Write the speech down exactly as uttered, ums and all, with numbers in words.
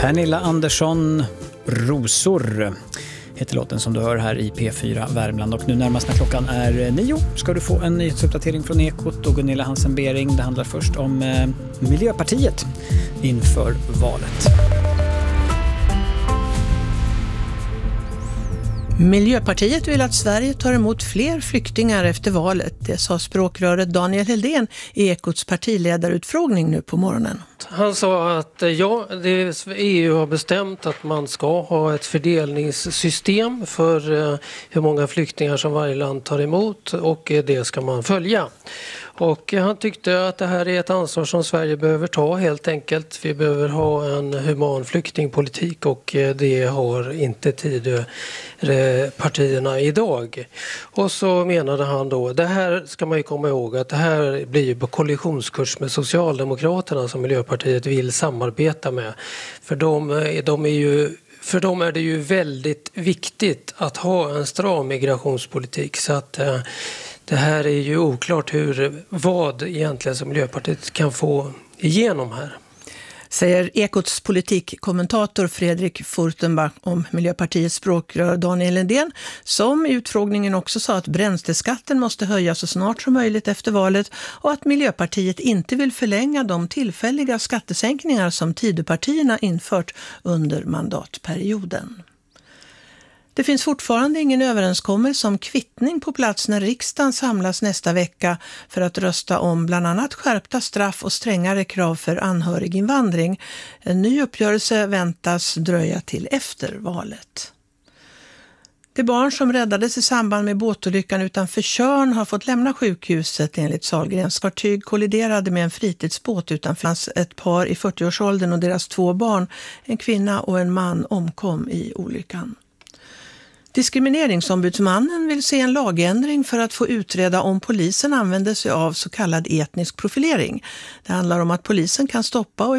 Pernilla Andersson, Rosor heter låten som du hör här i P fyra Värmland. Och nu närmast när klockan är nio ska du få en nyhetsuppdatering från Ekot och Gunilla Hansen-Bering. Det handlar först om eh, Miljöpartiet inför valet. Miljöpartiet vill att Sverige tar emot fler flyktingar efter valet. Det sa språkröret Daniel Heldén i Ekots partiledarutfrågning nu på morgonen. Han sa att ja, det E U har bestämt att man ska ha ett fördelningssystem för uh, hur många flyktingar som varje land tar emot, och uh, det ska man följa. Och uh, han tyckte att det här är ett ansvar som Sverige behöver ta helt enkelt. Vi behöver ha en human flyktingpolitik, och uh, det har inte Tidöpartierna idag. Och så menade han då, det här ska man ju komma ihåg, att det här blir ju på kollisionskurs med Socialdemokraterna som Miljöpartiet vill samarbeta med. För de, de är ju, för dem är det ju väldigt viktigt att ha en stram migrationspolitik. Så att eh, det här är ju oklart hur, vad egentligen som Miljöpartiet kan få igenom här. Säger Ekots politikkommentator Fredrik Furtenbach om Miljöpartiets språkrör Daniel Heldén, som i utfrågningen också sa att bränsleskatten måste höjas så snart som möjligt efter valet och att Miljöpartiet inte vill förlänga de tillfälliga skattesänkningar som Tidöpartierna infört under mandatperioden. Det finns fortfarande ingen överenskommelse om kvittning på plats när riksdagen samlas nästa vecka för att rösta om bland annat skärpta straff och strängare krav för anhöriginvandring. En ny uppgörelse väntas dröja till efter valet. Det barn som räddades i samband med båtolyckan utanför Tjörn har fått lämna sjukhuset enligt Sahlgrens. Fartyg kolliderade med en fritidsbåt utanför. Ett par i fyrtioårsåldern och deras två barn, en kvinna och en man, omkom i olyckan. Diskrimineringsombudsmannen vill se en lagändring för att få utreda om polisen använder sig av så kallad etnisk profilering. Det handlar om att polisen kan stoppa och